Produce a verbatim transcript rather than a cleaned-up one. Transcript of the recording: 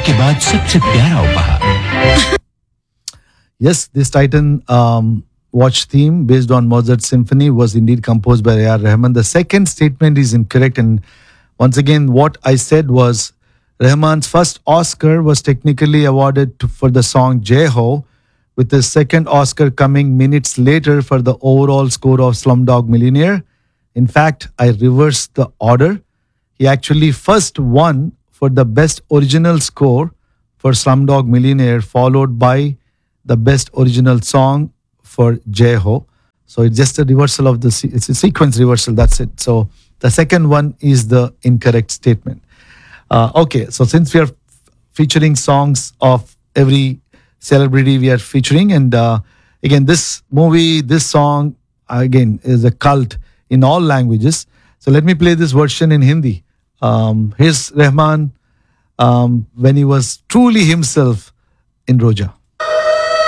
के बाद सबसे प्यारा उपहार। Yes, this Titan um, watch theme based on Mozart's symphony was indeed composed by A R. Rahman. The second statement is incorrect. And once again, what I said was Rahman's first Oscar was technically awarded to, for the song Jai Ho, with his second Oscar coming minutes later for the overall score of Slumdog Millionaire. In fact, I reversed the order. He actually first won for the best original score for Slumdog Millionaire, followed by the best original song for Jai Ho. So it's just a reversal of the, se- it's a sequence reversal, that's it. So the second one is the incorrect statement. Uh, okay, so since we are f- featuring songs of every celebrity we are featuring, and uh, again, this movie, this song, again, is a cult in all languages. So let me play this version in Hindi. Um, here's Rahman um, when he was truly himself in Roja.